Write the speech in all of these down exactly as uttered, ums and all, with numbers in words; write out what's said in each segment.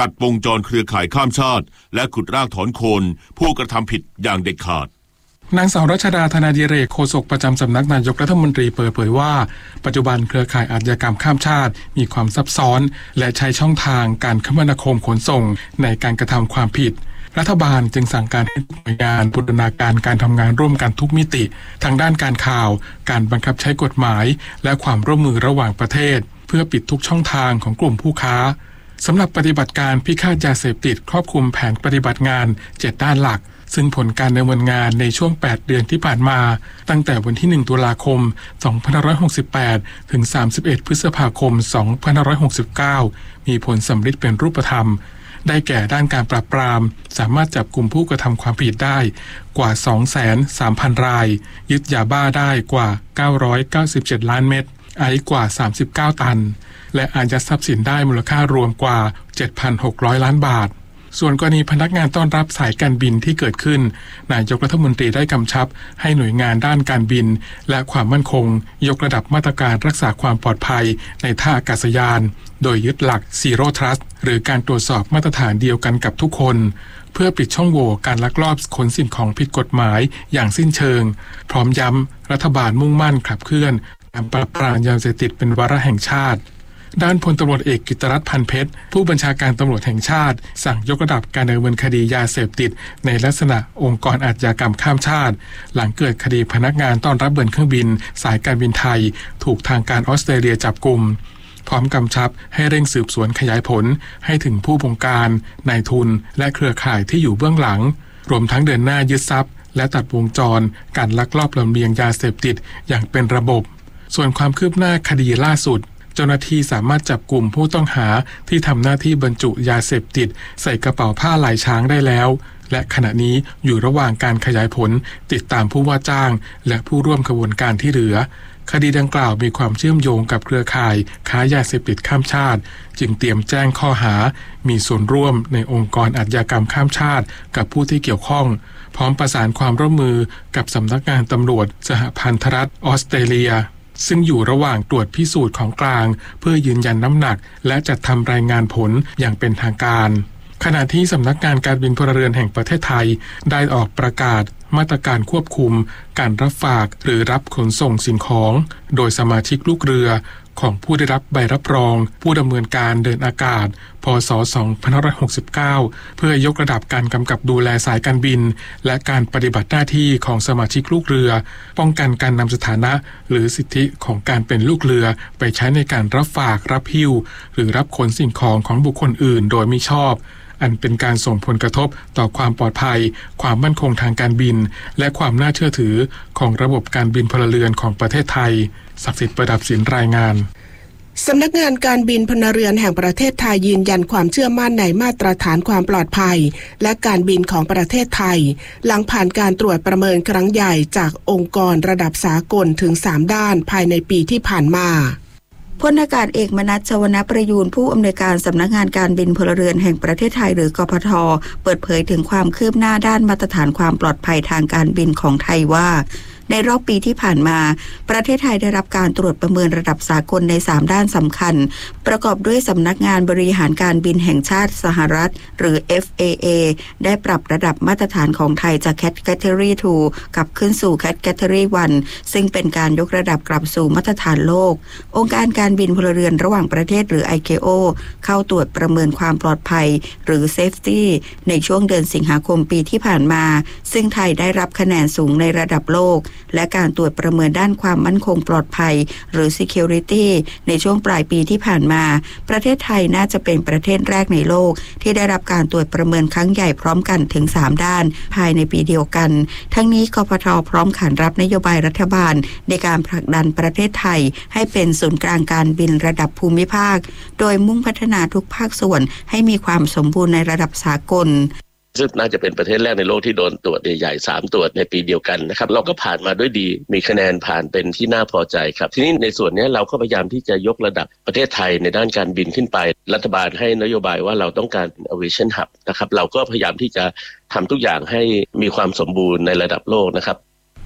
ตัดวงจรเครือข่ายข้ามชาติและขุดรากถอนโคนผู้กระทำผิดอย่างเด็ดขาดนางสาวรัชดาธนาดิเรกโฆษกประจำสำนักนายกรัฐมนตรีเปิดเผยว่าปัจจุบันเครือข่ายอาชญากรรมข้ามชาติมีความซับซ้อนและใช้ช่องทางการคมนาคมขนส่งในการกระทำความผิดรัฐบาลจึงสั่งการให้หน่วยงานบูรณาการการทำงานร่วมกันทุกมิติทางด้านการข่าวการบังคับใช้กฎหมายและความร่วมมือระหว่างประเทศเพื่อปิดทุกช่องทางของกลุ่มผู้ค้าสำหรับปฏิบัติการพิฆาตยาเสพติดครอบคลุมแผนปฏิบัติงานเจ็ดด้านหลักซึ่งผลการดำเนินงานในช่วงแปดเดือนที่ผ่านมาตั้งแต่วันที่หนึ่งตุลาคมสองพันห้าร้อยหกสิบแปดถึงสามสิบเอ็ดพฤษภาคมสองพันห้าร้อยหกสิบเก้ามีผลสำฤทธิ์เป็นรูปธรรมได้แก่ด้านการปราบปรามสามารถจับกลุ่มผู้กระทำความผิดได้กว่า สองแสนสามพัน รายยึดยาบ้าได้กว่าเก้าร้อยเก้าสิบเจ็ดล้านเม็ดไอซ์กว่าสามสิบเก้าตันและอายัดทรัพย์สินได้มูลค่ารวมกว่า เจ็ดพันหกร้อย ล้านบาทส่วนกรณีพนักงานต้อนรับสายการบินที่เกิดขึ้นนายกรัฐมนตรีได้กำชับให้หน่วยงานด้านการบินและความมั่นคงยกระดับมาตรการรักษาความปลอดภัยในท่าอากาศยานโดยยึดหลัก Zero Trust หรือการตรวจสอบมาตรฐานเดียวกันกับทุกคนเพื่อปิดช่องโหว่การลักลอบขนสิ่งของผิดกฎหมายอย่างสิ้นเชิงพร้อมย้ำรัฐบาลมุ่งมั่นขับเคลื่อนการปราบปรามยาเสพติดเป็นวาระแห่งชาติด้านพลตำรวจเอกกิตติรัตน์พันเพชรผู้บัญชาการตำรวจแห่งชาติสั่งยกระดับการดำเนินคดียาเสพติดในลักษณะองค์กรอาชญากรรมข้ามชาติหลังเกิดคดีพนักงานต้อนรับบนเครื่องบินสายการบินไทยถูกทางการออสเตรเลียจับกุมพร้อมกำชับให้เร่งสืบสวนขยายผลให้ถึงผู้บงการนายทุนและเครือข่ายที่อยู่เบื้องหลังรวมทั้งเดินหน้ายึดทรัพย์และตัดวงจรการลักลอบลำเลียงยาเสพติดอย่างเป็นระบบส่วนความคืบหน้าคดีล่าสุดเจ้าหน้าที่สามารถจับกลุ่มผู้ต้องหาที่ทำหน้าที่บรรจุยาเสพติดใส่กระเป๋าผ้าลายช้างได้แล้วและขณะนี้อยู่ระหว่างการขยายผลติดตามผู้ว่าจ้างและผู้ร่วมขบวนการที่เหลือคดีดังกล่าวมีความเชื่อมโยงกับเครือข่ายค้ายาเสพติดข้ามชาติจึงเตรียมแจ้งข้อหามีส่วนร่วมในองค์กรอาชญากรรมข้ามชาติกับผู้ที่เกี่ยวข้องพร้อมประสานความร่วมมือกับสำนักงานตำรวจสหพันธรัฐออสเตรเลียซึ่งอยู่ระหว่างตรวจพิสูจน์ของกลางเพื่อยืนยันน้ำหนักและจัดทำรายงานผลอย่างเป็นทางการขณะที่สำนักงานการบินพลเรือนแห่งประเทศไทยได้ออกประกาศมาตรการควบคุมการรับฝากหรือรับขนส่งสิ่งของโดยสมาชิกลูกเรือของผู้ได้รับใบรับรองผู้ดำเนินการเดินอากาศพ.ศ. สองพันห้าร้อยหกสิบเก้าเพื่อยกระดับการกำกับดูแลสายการบินและการปฏิบัติหน้าที่ของสมาชิกลูกเรือป้องกันการนำสถานะหรือสิทธิของการเป็นลูกเรือไปใช้ในการรับฝากรับหิ้วหรือรับขนสิ่งของของบุคคลอื่นโดยมิชอบอันเป็นการส่งผลกระทบต่อความปลอดภัยความมั่นคงทางการบินและความน่าเชื่อถือของระบบการบินพลเรือนของประเทศไทยศักดิ์สิทธิ์ประดับศิลป์รายงานสำนักงานการบินพลเรือนแห่งประเทศไทยยืนยันความเชื่อมั่นในมาตรฐานความปลอดภัยและการบินของประเทศไทยหลังผ่านการตรวจประเมินครั้งใหญ่จากองค์กรระดับสากลถึงสามด้านภายในปีที่ผ่านมาพลอากาศเอกมนัส ชวนประยูรผู้อำนวยการสำนักงานการบินพลเรือนแห่งประเทศไทยหรือกพท.เปิดเผยถึงความคืบหน้าด้านมาตรฐานความปลอดภัยทางการบินของไทยว่าในรอบปีที่ผ่านมาประเทศไทยได้รับการตรวจประเมินระดับสากลในสามด้านสำคัญประกอบด้วยสำนักงานบริหารการบินแห่งชาติสหรัฐหรือ เอฟ เอ เอ ได้ปรับระดับมาตรฐานของไทยจาก Category ทู กลับขึ้นสู่ Category วัน ซึ่งเป็นการยกระดับกลับสู่มาตรฐานโลกองค์การการบินพลเรือนระหว่างประเทศหรือ ไอ เค โอ เข้าตรวจประเมินความปลอดภัยหรือ Safety ในช่วงเดือนสิงหาคมปีที่ผ่านมาซึ่งไทยได้รับคะแนนสูงในระดับโลกและการตรวจประเมินด้านความมั่นคงปลอดภัยหรือ Security ในช่วงปลายปีที่ผ่านมาประเทศไทยน่าจะเป็นประเทศแรกในโลกที่ได้รับการตรวจประเมินครั้งใหญ่พร้อมกันถึงสามด้านภายในปีเดียวกันทั้งนี้กพท.พร้อมขานรับนโยบายรัฐบาลในการผลักดันประเทศไทยให้เป็นศูนย์กลางการบินระดับภูมิภาคโดยมุ่งพัฒนาทุกภาคส่วนให้มีความสมบูรณ์ในระดับสากลซึ่งน่าจะเป็นประเทศแรกในโลกที่โดนตรวจใหญ่ๆสามตรวจในปีเดียวกันนะครับเราก็ผ่านมาด้วยดีมีคะแนนผ่านเป็นที่น่าพอใจครับทีนี้ในส่วนนี้เราก็พยายามที่จะยกระดับประเทศไทยในด้านการบินขึ้นไปรัฐบาลให้นโยบายว่าเราต้องการ Aviation Hub นะครับเราก็พยายามที่จะทำทุกอย่างให้มีความสมบูรณ์ในระดับโลกนะครับผ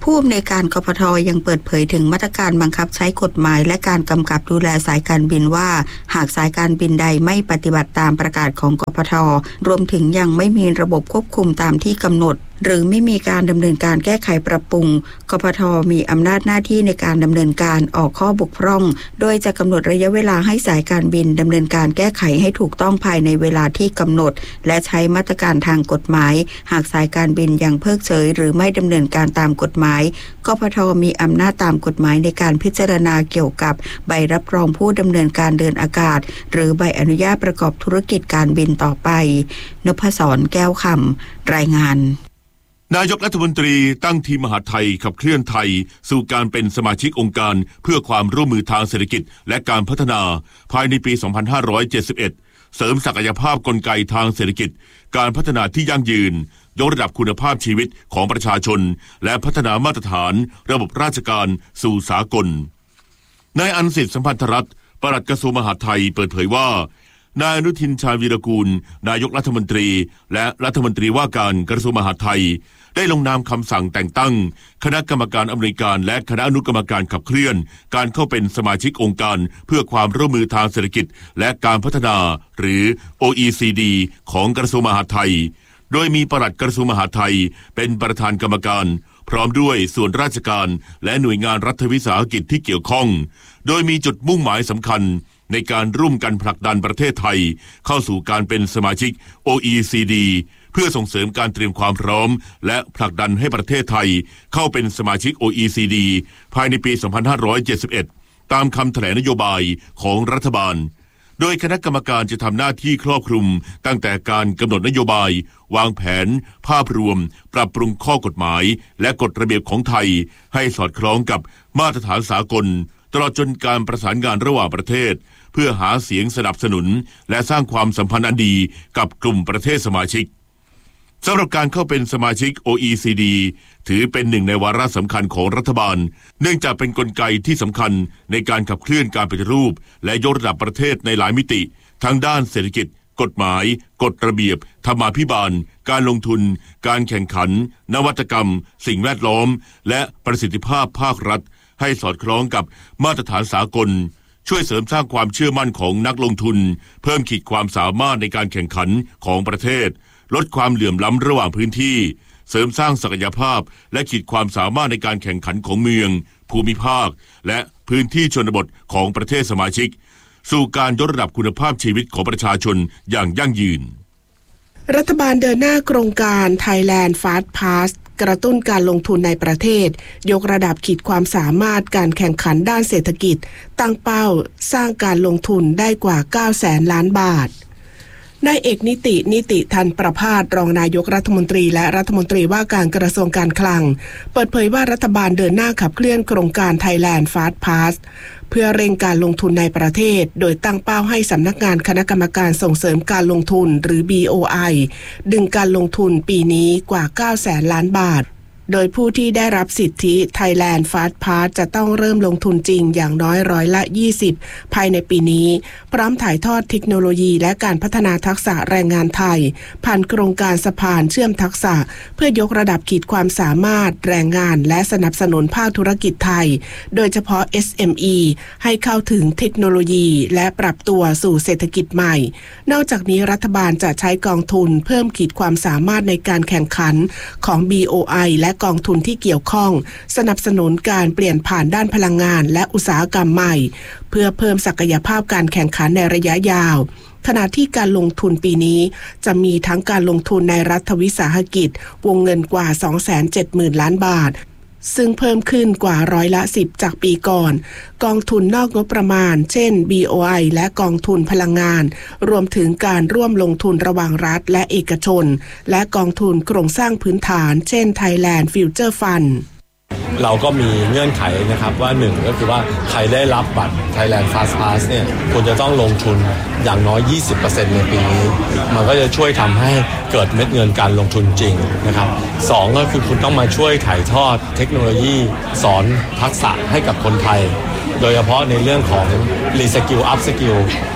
ผู้อำนวยการกพท.ยังเปิดเผยถึงมาตรการบังคับใช้กฎหมายและการกำกับดูแลสายการบินว่าหากสายการบินใดไม่ปฏิบัติตามประกาศของกพท.รวมถึงยังไม่มีระบบควบคุมตามที่กำหนดหรือไม่มีการดำเนินการแก้ไขปรับปรุงกพท.มีอำนาจหน้าที่ในการดำเนินการออกข้อบกพร่องโดยจะกำหนดระยะเวลาให้สายการบินดำเนินการแก้ไขให้ถูกต้องภายในเวลาที่กำหนดและใช้มาตรการทางกฎหมายหากสายการบินยังเพิกเฉยหรือไม่ดำเนินการตามกฎหมายกพท.มีอำนาจตามกฎหมายในการพิจารณาเกี่ยวกับใบรับรองผู้ดำเนินการเดินอากาศหรือใบอนุญาตประกอบธุรกิจการบินต่อไปนพศรแก้วคำรายงานนายกรัฐมนตรีตั้งทีมมหาดไทยขับเคลื่อนไทยสู่การเป็นสมาชิกองค์การเพื่อความร่วมมือทางเศรษฐกิจและการพัฒนาภายในปี สองพันห้าร้อยเจ็ดสิบเอ็ด เสริมศักยภาพกลไกทางเศรษฐกิจการพัฒนาที่ยั่งยืนยกระดับคุณภาพชีวิตของประชาชนและพัฒนามาตรฐานระบบราชการสู่สากลนายอันสิทธิ์สัมพันธรัตน์ปลัดกระทรวงมหาดไทยเปิดเผยว่านายอนุทินชาญวีรกูลนายกรัฐมนตรีและรัฐมนตรีว่าการกระทรวงมหาดไทยได้ลงนามคำสั่งแต่งตั้งคณะกรรมการอำนวยการและคณะอนุกรรมการขับเคลื่อนการเข้าเป็นสมาชิกองค์การเพื่อความร่วมมือทางเศรษฐกิจและการพัฒนาหรือ โอ อี ซี ดี ของกระทรวงมหาดไทยโดยมีปลัดกระทรวงมหาดไทยเป็นประธานกรรมการพร้อมด้วยส่วนราชการและหน่วยงานรัฐวิสาหกิจที่เกี่ยวข้องโดยมีจุดมุ่งหมายสำคัญในการร่วมกันผลักดันประเทศไทยเข้าสู่การเป็นสมาชิก โอ อี ซี ดี เพื่อส่งเสริมการเตรียมความพร้อมและผลักดันให้ประเทศไทยเข้าเป็นสมาชิก โอ อี ซี ดี ภายในปี สองพันห้าร้อยเจ็ดสิบเอ็ด ตามคำแถลงนโยบายของรัฐบาลโดยคณะกรรมการจะทำหน้าที่ครอบคลุมตั้งแต่การกำหนดนโยบายวางแผนภาพรวมปรับปรุงข้อกฎหมายและกฎระเบียบของไทยให้สอดคล้องกับมาตรฐานสากลตลอดจนการประสานงานระหว่างประเทศเพื่อหาเสียงสนับสนุนและสร้างความสัมพันธ์อันดีกับกลุ่มประเทศสมาชิกสำหรับการเข้าเป็นสมาชิก โอ อี ซี ดี ถือเป็นหนึ่งในวาระสำคัญของรัฐบาลเนื่องจากเป็นกลไกที่สำคัญในการขับเคลื่อนการปฏิรูปและยกระดับประเทศในหลายมิติทั้งด้านเศรษฐกิจกฎหมายกฎระเบียบธรรมาภิบาลการลงทุนการแข่งขันนวัตกรรมสิ่งแวดล้อมและประสิทธิภาพภาครัฐให้สอดคล้องกับมาตรฐานสากลช่วยเสริมสร้างความเชื่อมั่นของนักลงทุนเพิ่มขีดความสามารถในการแข่งขันของประเทศลดความเหลื่อมล้ำระหว่างพื้นที่เสริมสร้างศักยภาพและขีดความสามารถในการแข่งขันของเมืองภูมิภาคและพื้นที่ชนบทของประเทศสมาชิกสู่การยกระดับคุณภาพชีวิตของประชาชนอย่างยั่งยืนรัฐบาลเดินหน้าโครงการ Thailand Fast Pass กระตุ้นการลงทุนในประเทศยกระดับขีดความสามารถการแข่งขันด้านเศรษฐกิจตั้งเป้าสร้างการลงทุนได้กว่าเก้าแสนล้านบาทนายเอกนิตินิติทันประภาสรองนายกรัฐมนตรีและรัฐมนตรีว่าการกระทรวงการคลังเปิดเผยว่ารัฐบาลเดินหน้าขับเคลื่อนโครงการ Thailand Fast Pass เพื่อเร่งการลงทุนในประเทศโดยตั้งเป้าให้สำนักงานคณะกรรมการส่งเสริมการลงทุนหรือ บี โอ ไอ ดึงการลงทุนปีนี้กว่าเก้าแสนล้านบาทโดยผู้ที่ได้รับสิทธิ Thailand Fast Pass จะต้องเริ่มลงทุนจริงอย่างน้อยร้อยละยี่สิบภายในปีนี้พร้อมถ่ายทอดเทคโนโลยีและการพัฒนาทักษะแรงงานไทยผ่านโครงการสะพานเชื่อมทักษะเพื่อยกระดับขีดความสามารถแรงงานและสนับสนุนภาคธุรกิจไทยโดยเฉพาะ เอส เอ็ม อี ให้เข้าถึงเทคโนโลยีและปรับตัวสู่เศรษฐกิจใหม่นอกจากนี้รัฐบาลจะใช้กองทุนเพิ่มขีดความสามารถในการแข่งขันของ บี โอ ไอ และกองทุนที่เกี่ยวข้องสนับสนุนการเปลี่ยนผ่านด้านพลังงานและอุตสาหกรรมใหม่เพื่อเพิ่มศักยภาพการแข่งขันในระยะยาวขณะที่การลงทุนปีนี้จะมีทั้งการลงทุนในรัฐวิสาหกิจวงเงินกว่า สองแสนเจ็ดหมื่นล้านบาทซึ่งเพิ่มขึ้นกว่าร้อยละสิบจากปีก่อนกองทุนนอกงบประมาณเช่น บี โอ ไอ และกองทุนพลังงานรวมถึงการร่วมลงทุนระหว่างรัฐและเอกชนและกองทุนโครงสร้างพื้นฐานเช่น Thailand Future Fund เราก็มีเงื่อนไขนะครับว่าหนึ่งก็คือว่าใครได้รับบัตร Thailand Fast Pass เนี่ยควรจะต้องลงทุนอย่างน้อย ยี่สิบเปอร์เซ็นต์ ในปีนี้มันก็จะช่วยทำให้เกิดเม็ดเงินการลงทุนจริงนะครับสองก็คือคุณต้องมาช่วยถ่ายทอดเทคโนโลยีสอนทักษะให้กับคนไทยโดยเฉพาะในเรื่องของ Reskill Upskill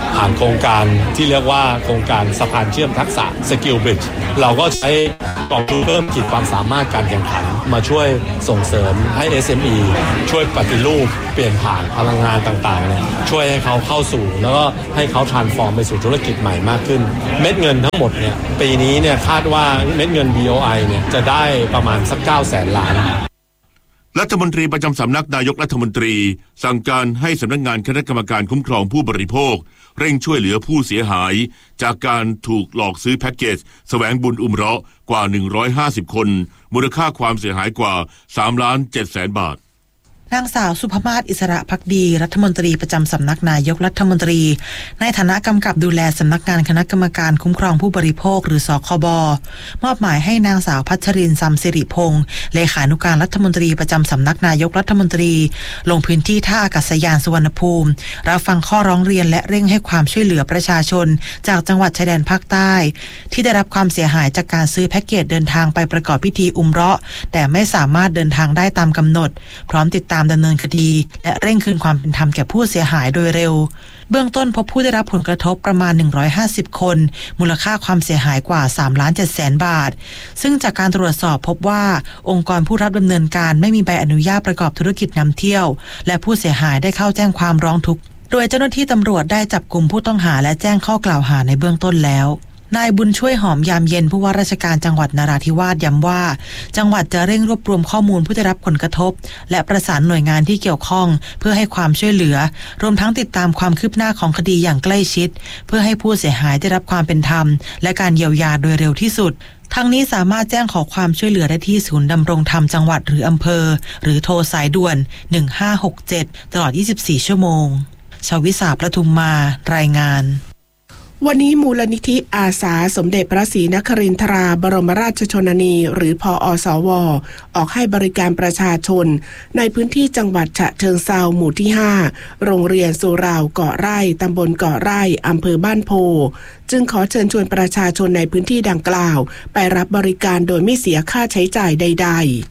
ผ่านโครงการที่เรียกว่าโครงการสะพานเชื่อมทักษะ Skill Bridge เราก็ใช้กองทุนเพิ่มขีดความสามารถการแข่งขันมาช่วยส่งเสริมให้ เอส เอ็ม อี ช่วยปฏิรูปเปลี่ยนผ่านพลังงานต่างๆเนี่ยช่วยให้เขาเข้าสู่แล้วก็ให้เขา transform ไปสู่ธุรกิจใหม่มากขึ้นเม็ดเงินทั้งหมดเนี่ยปีนี้เนี่ยคาดว่าเม็ดเงิน บี โอ ไอ เนี่ยจะได้ประมาณสักเก้าแสนล้านรัฐมนตรีประจำสำนักนายกรัฐมนตรีสั่งการให้สำนักงานคณะกรรมการคุ้มครองผู้บริโภคเร่งช่วยเหลือผู้เสียหายจากการถูกหลอกซื้อแพ็กเกจแสวงบุญอุมเราะห์กว่าหนึ่งร้อยห้าสิบคนมูลค่าความเสียหายกว่าสามล้านเจ็ดแสนบาทนางสาวสุภมาศอิสระภักดีรัฐมนตรีประจำสำนักนายกรัฐมนตรีในฐานะกำกับดูแลสำนักงานคณะกรรมการคุ้มครองผู้บริโภคหรือสคบมอบหมายให้นางสาวพัชรินทร์ ซัมสิริพงษ์เลขานุการรัฐมนตรีประจำสำนักนายกรัฐมนตรีลงพื้นที่ท่าอากาศยานสุวรรณภูมิรับฟังข้อร้องเรียนและเร่งให้ความช่วยเหลือประชาชนจากจังหวัดชายแดนภาคใต้ที่ได้รับความเสียหายจากการซื้อแพ็กเกจเดินทางไปประกอบพิธีอุมเราะห์แต่ไม่สามารถเดินทางได้ตามกำหนดพร้อมติดตามดำเนินคดีและเร่งคืนความเป็นธรรมแก่ผู้เสียหายโดยเร็วเบื้องต้นพบผู้ได้รับผลกระทบประมาณหนึ่งร้อยห้าสิบคนมูลค่าความเสียหายกว่าสามล้านเจ็ดแสนบาทซึ่งจากการตรวจสอบพบว่าองค์กรผู้รับดำเนินการไม่มีใบอนุญาตประกอบธุรกิจนำเที่ยวและผู้เสียหายได้เข้าแจ้งความร้องทุกข์โดยเจ้าหน้าที่ตำรวจได้จับกลุ่มผู้ต้องหาและแจ้งข้อกล่าวหาในเบื้องต้นแล้วนายบุญช่วยหอมยามเย็นผู้ว่าราชการจังหวัดนราธิวาสย้ำว่าจังหวัดจะเร่งรวบรวมข้อมูลผู้ได้รับผลกระทบและประสานหน่วยงานที่เกี่ยวข้องเพื่อให้ความช่วยเหลือรวมทั้งติดตามความคืบหน้าของคดีอย่างใกล้ชิดเพื่อให้ผู้เสียหายได้รับความเป็นธรรมและการเยียวยาโดยเร็วที่สุดทั้งนี้สามารถแจ้งขอความช่วยเหลือได้ที่ศูนย์ดำรงธรรมจังหวัดหรืออำเภอหรือโทรสายด่วนหนึ่งห้าหกเจ็ดตลอดยี่สิบสี่ชั่วโมงชวิสาประทุมมารายงานวันนี้มูลนิธิอาสาสมเด็จพระศรีนครินทราบรมราชชนนีหรือพอสวออกให้บริการประชาชนในพื้นที่จังหวัดฉะเชิงเทราหมู่ที่ห้าโรงเรียนสุราวเกาะไร่ตำบลเกาะไร่อำเภอบ้านโพจึงขอเชิญชวนประชาชนในพื้นที่ดังกล่าวไปรับบริการโดยไม่เสียค่าใช้จ่ายใด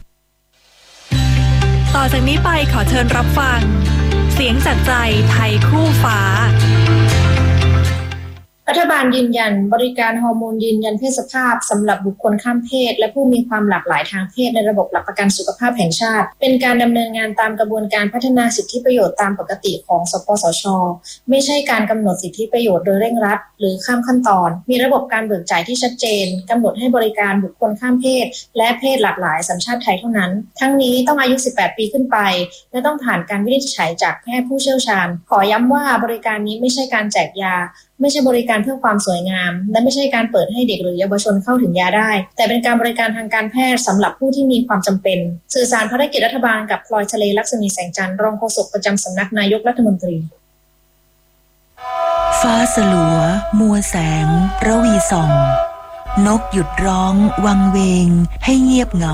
ๆต่อจากนี้ไปขอเชิญรับฟังเสียงจากใจไทยคู่ฟ้ารัฐบาลยืนยันบริการฮอร์โมนยืนยันเพศสภาพสำหรับบุคคลข้ามเพศและผู้มีความหลากหลายทางเพศในระบบหลักประกันสุขภาพแห่งชาติเป็นการดำเนินงานตามกระบวนการพัฒนาสิทธิประโยชน์ตามปกติของสปสช.ไม่ใช่การกำหนดสิทธิประโยชน์โดยเร่งรัดหรือข้ามขั้นตอนมีระบบการเบิกจ่ายที่ชัดเจนกำหนดให้บริการบุคคลข้ามเพศและเพศหลากหลายสัญชาติไทยเท่านั้นทั้งนี้ต้องอายุสิบแปดปีขึ้นไปและต้องผ่านการวินิจฉัยจากแพทย์ผู้เชี่ยวชาญขอย้ำว่าบริการนี้ไม่ใช่การแจกยาไม่ใช่บริการเพื่อความสวยงามและไม่ใช่การเปิดให้เด็กหรือเยาวชนเข้าถึงยาได้แต่เป็นการบริการทางการแพทย์สำหรับผู้ที่มีความจำเป็นสื่อสารภารกิจรัฐบาลกับพลอยทะเลลักษมีแสงจันทร์รองโฆษกประจำสำนักนายกรัฐมนตรีฟ้าสลัวมัวแสงระวีส่องนกหยุดร้องวังเวงให้เงียบเหงา